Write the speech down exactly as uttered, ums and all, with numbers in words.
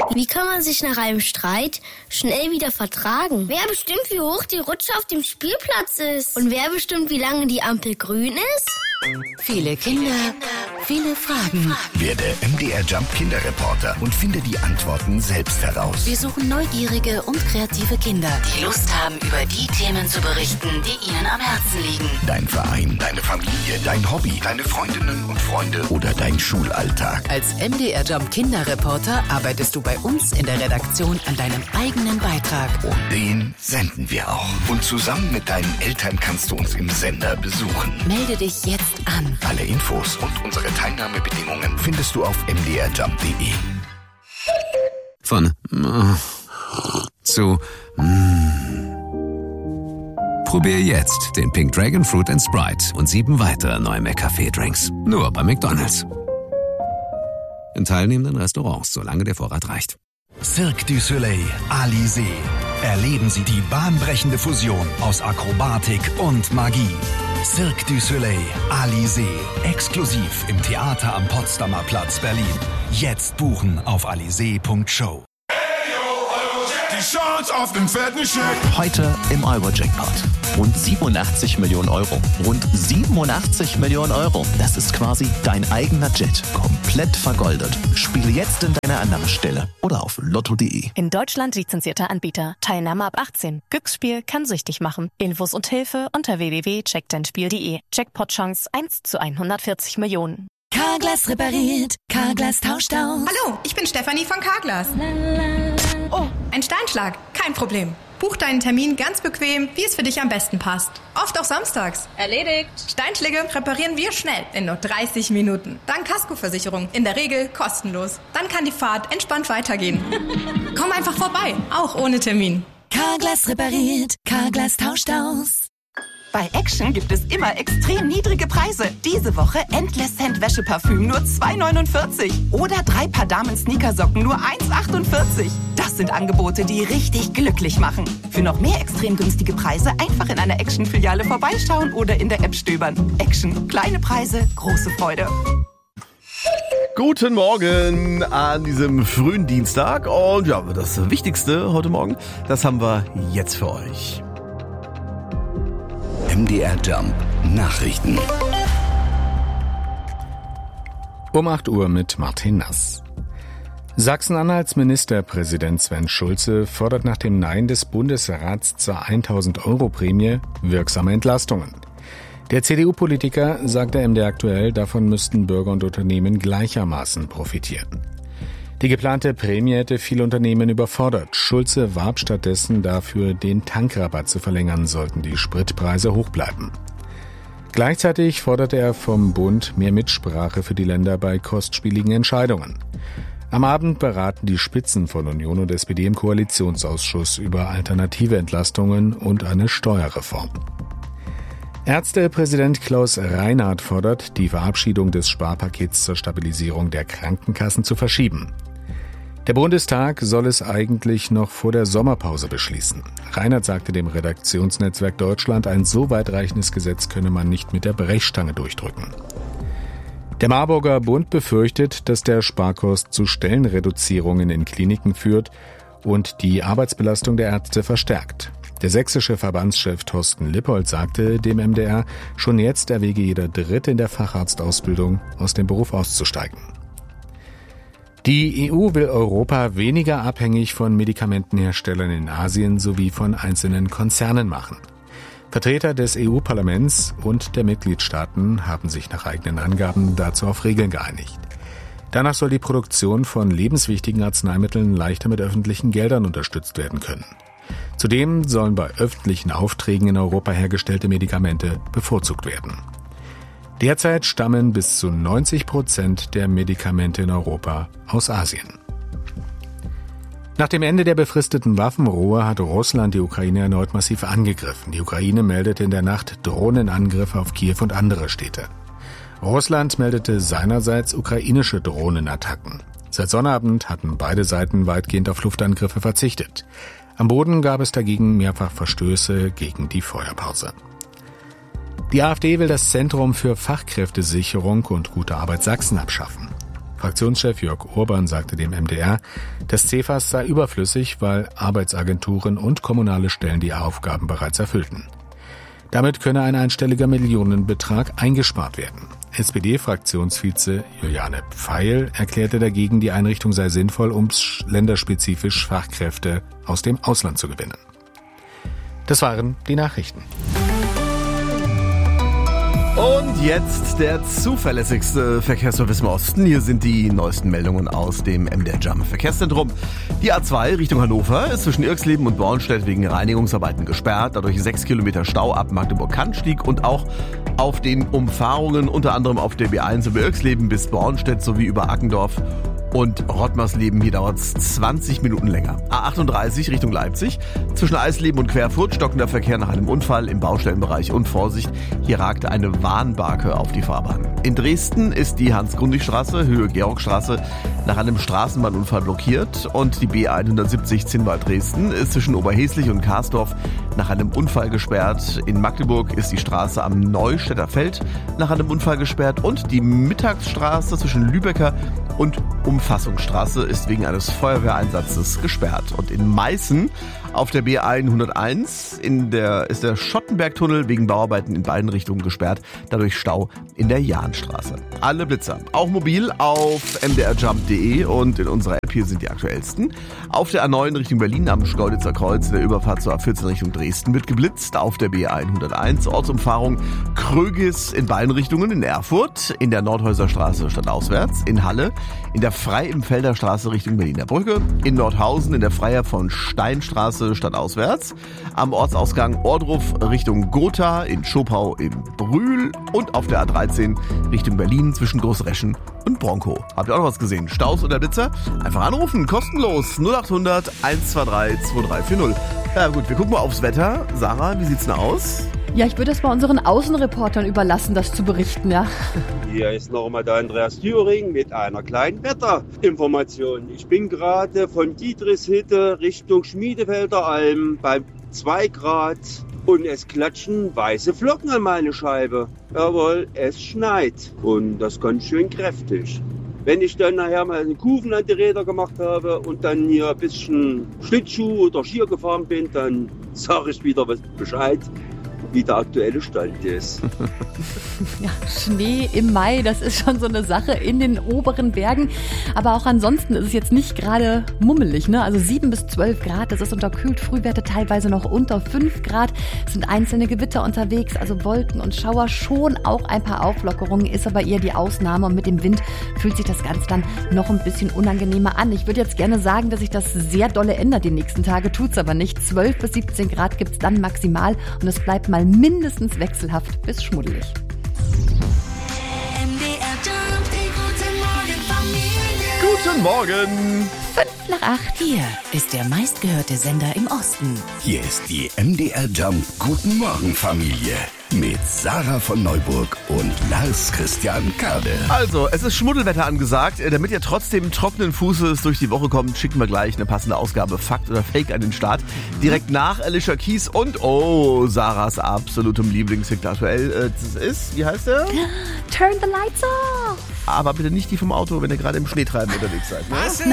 Wie kann man sich nach einem Streit schnell wieder vertragen? Wer bestimmt, wie hoch die Rutsche auf dem Spielplatz ist? Und wer bestimmt, wie lange die Ampel grün ist? Viele Kinder, viele Fragen. Werde M D R Jump Kinderreporter und finde die Antworten selbst heraus. Wir suchen neugierige und kreative Kinder, die Lust haben, über die Themen zu berichten, die ihnen am Herzen liegen. Dein Verein, deine Familie, dein Hobby, deine Freundinnen und Freunde oder dein Schulalltag. Als M D R Jump Kinderreporter arbeitest du bei uns in der Redaktion an deinem eigenen Beitrag. Und den senden wir auch. Und zusammen mit deinen Eltern kannst du uns im Sender besuchen. Melde dich jetzt an. Alle Infos und unsere Teilnahmebedingungen findest du auf m d r jump punkt d e. Von äh, zu mm. Probier jetzt den Pink Dragon Fruit and Sprite und sieben weitere neue McCafé-Drinks. Nur bei McDonald's. In teilnehmenden Restaurants, solange der Vorrat reicht. Cirque du Soleil, Alizé. Erleben Sie die bahnbrechende Fusion aus Akrobatik und Magie. Cirque du Soleil, Alizé. Exklusiv im Theater am Potsdamer Platz, Berlin. Jetzt buchen auf alizé punkt show. Die Chance auf den fetten Scheck. Heute im Euro-Jackpot. Rund siebenundachtzig Millionen Euro. Rund siebenundachtzig Millionen Euro. Das ist quasi dein eigener Jet. Komplett vergoldet. Spiele jetzt in deiner Annahmestelle oder auf lotto punkt de. In Deutschland lizenzierter Anbieter. Teilnahme ab achtzehn. Glücksspiel kann süchtig machen. Infos und Hilfe unter w w w punkt check dein spiel punkt de. Jackpot-Chance eins zu hundertvierzig Millionen. Carglass repariert. Carglass tauscht aus. Hallo, ich bin Stefanie von Carglass. Oh, ein Steinschlag. Kein Problem. Buch deinen Termin ganz bequem, wie es für dich am besten passt. Oft auch samstags. Erledigt. Steinschläge reparieren wir schnell, in nur dreißig Minuten. Dank Kaskoversicherung. In der Regel kostenlos. Dann kann die Fahrt entspannt weitergehen. Komm einfach vorbei, auch ohne Termin. Carglass repariert. Carglass tauscht aus. Bei Action gibt es immer extrem niedrige Preise. Diese Woche Endless Scent Wäscheparfüm nur zwei neunundvierzig. Oder drei Paar Damen-Sneakersocken nur eins achtundvierzig. Das sind Angebote, die richtig glücklich machen. Für noch mehr extrem günstige Preise einfach in einer Action-Filiale vorbeischauen oder in der App stöbern. Action. Kleine Preise, große Freude. Guten Morgen an diesem frühen Dienstag. Und ja, das Wichtigste heute Morgen, das haben wir jetzt für euch. M D R Jump Nachrichten. Um acht Uhr mit Martin Nass. Sachsen-Anhalts Ministerpräsident Sven Schulze fordert nach dem Nein des Bundesrats zur tausend-Euro-Prämie wirksame Entlastungen. Der C D U-Politiker sagte M D R aktuell, davon müssten Bürger und Unternehmen gleichermaßen profitieren. Die geplante Prämie hätte viele Unternehmen überfordert. Schulze warb stattdessen dafür, den Tankrabatt zu verlängern, sollten die Spritpreise hoch bleiben. Gleichzeitig forderte er vom Bund mehr Mitsprache für die Länder bei kostspieligen Entscheidungen. Am Abend beraten die Spitzen von Union und S P D im Koalitionsausschuss über alternative Entlastungen und eine Steuerreform. Ärztepräsident Klaus Reinhardt fordert, die Verabschiedung des Sparpakets zur Stabilisierung der Krankenkassen zu verschieben. Der Bundestag soll es eigentlich noch vor der Sommerpause beschließen. Reinhardt sagte dem Redaktionsnetzwerk Deutschland, ein so weitreichendes Gesetz könne man nicht mit der Brechstange durchdrücken. Der Marburger Bund befürchtet, dass der Sparkurs zu Stellenreduzierungen in Kliniken führt und die Arbeitsbelastung der Ärzte verstärkt. Der sächsische Verbandschef Thorsten Lippold sagte dem M D R, schon jetzt erwäge jeder Dritte in der Facharztausbildung, aus dem Beruf auszusteigen. Die E U will Europa weniger abhängig von Medikamentenherstellern in Asien sowie von einzelnen Konzernen machen. Vertreter des E U-Parlaments und der Mitgliedstaaten haben sich nach eigenen Angaben dazu auf Regeln geeinigt. Danach soll die Produktion von lebenswichtigen Arzneimitteln leichter mit öffentlichen Geldern unterstützt werden können. Zudem sollen bei öffentlichen Aufträgen in Europa hergestellte Medikamente bevorzugt werden. Derzeit stammen bis zu neunzig Prozent der Medikamente in Europa aus Asien. Nach dem Ende der befristeten Waffenruhe hat Russland die Ukraine erneut massiv angegriffen. Die Ukraine meldete in der Nacht Drohnenangriffe auf Kiew und andere Städte. Russland meldete seinerseits ukrainische Drohnenattacken. Seit Sonnabend hatten beide Seiten weitgehend auf Luftangriffe verzichtet. Am Boden gab es dagegen mehrfach Verstöße gegen die Feuerpause. Die AfD will das Zentrum für Fachkräftesicherung und gute Arbeit Sachsen abschaffen. Fraktionschef Jörg Urban sagte dem M D R, das C F A S sei überflüssig, weil Arbeitsagenturen und kommunale Stellen die Aufgaben bereits erfüllten. Damit könne ein einstelliger Millionenbetrag eingespart werden. S P D-Fraktionsvize Juliane Pfeil erklärte dagegen, die Einrichtung sei sinnvoll, um länderspezifisch Fachkräfte aus dem Ausland zu gewinnen. Das waren die Nachrichten. Und jetzt der zuverlässigste Verkehrsservice im Osten. Hier sind die neuesten Meldungen aus dem M D R Jump Verkehrszentrum. Die A zwei Richtung Hannover ist zwischen Irxleben und Bornstedt wegen Reinigungsarbeiten gesperrt. Dadurch sechs Kilometer Stau ab Magdeburg-Kannstieg und auch auf den Umfahrungen, unter anderem auf der B eins über Irxleben bis Bornstedt sowie über Ackendorf und Rottmarsleben. Hier dauert es zwanzig Minuten länger. A achtunddreißig Richtung Leipzig. Zwischen Eisleben und Querfurt stockender Verkehr nach einem Unfall im Baustellenbereich und Vorsicht. Hier ragte eine Warnbarke auf die Fahrbahn. In Dresden ist die Hans-Grundig-Straße, Höhe Georgstraße, nach einem Straßenbahnunfall blockiert. Und die B hundertsiebzig Zinnwald-Dresden ist zwischen Oberheslich und Karsdorf nach einem Unfall gesperrt. In Magdeburg ist die Straße am Neustädter Feld nach einem Unfall gesperrt. Und die Mittagsstraße zwischen Lübecker und Umfassungsstraße ist wegen eines Feuerwehreinsatzes gesperrt. Und in Meißen auf der B hunderteins in der, ist der Schottenbergtunnel wegen Bauarbeiten in beiden Richtungen gesperrt. Dadurch Stau in der Jahnstraße. Alle Blitzer, auch mobil auf m d r jump punkt d e und in unserer App hier sind die aktuellsten. Auf der A neun Richtung Berlin am Schkeuditzer Kreuz in der Überfahrt zur A vierzehn Richtung Dresden wird geblitzt. Auf der B hunderteins Ortsumfahrung Krögis in beiden Richtungen in Erfurt, in der Nordhäuserstraße stadtauswärts, in Halle, in der Frei-im-Felder Straße Richtung Berliner Brücke, in Nordhausen in der Freier von Steinstraße stadtauswärts, am Ortsausgang Ohrdruf Richtung Gotha, in Schopau im Brühl und auf der A dreizehn Richtung Berlin zwischen Großreschen und Bronkow. Habt ihr auch noch was gesehen? Staus oder Blitzer? Einfach anrufen, kostenlos null achthundert eins zwei drei zwei drei vier null. Ja gut, wir gucken mal aufs Wetter. Sarah, wie sieht's denn aus? Ja, ich würde es mal unseren Außenreportern überlassen, das zu berichten, ja. Hier ist nochmal der Andreas Thüring mit einer kleinen Wetterinformation. Ich bin gerade von Dietrichshütte Richtung Schmiedefelder Alm bei zwei Grad und es klatschen weiße Flocken an meine Scheibe. Jawohl, es schneit und das ganz schön kräftig. Wenn ich dann nachher mal einen Kufen an die Räder gemacht habe und dann hier ein bisschen Schlittschuh oder Skier gefahren bin, dann sage ich wieder Bescheid, wie der aktuelle Stand ist. Ja, Schnee im Mai, das ist schon so eine Sache in den oberen Bergen. Aber auch ansonsten ist es jetzt nicht gerade mummelig, ne? Also sieben bis zwölf Grad, das ist unterkühlt. Frühwerte teilweise noch unter fünf Grad. Es sind einzelne Gewitter unterwegs, also Wolken und Schauer. Schon auch ein paar Auflockerungen, ist aber eher die Ausnahme. Und mit dem Wind fühlt sich das Ganze dann noch ein bisschen unangenehmer an. Ich würde jetzt gerne sagen, dass sich das sehr dolle ändert die nächsten Tage. Tut's aber nicht. zwölf bis siebzehn Grad gibt's dann maximal. Und es bleibt mal mindestens wechselhaft bis schmuddelig. Guten Morgen! Fünf nach acht. Hier ist der meistgehörte Sender im Osten. Hier ist die M D R Jump Guten Morgen Familie mit Sarah von Neuburg und Lars Christian Kade. Also, es ist Schmuddelwetter angesagt. Damit ihr trotzdem trockenen Fußes durch die Woche kommt, schicken wir gleich eine passende Ausgabe Fakt oder Fake an den Start. Direkt nach Alicia Keys und, oh, Sarahs absolutem Lieblingshit aktuell. Das ist, wie heißt der? Turn the lights off. Aber bitte nicht die vom Auto, wenn ihr gerade im Schneetreiben unterwegs seid. Ne? Was? Nein,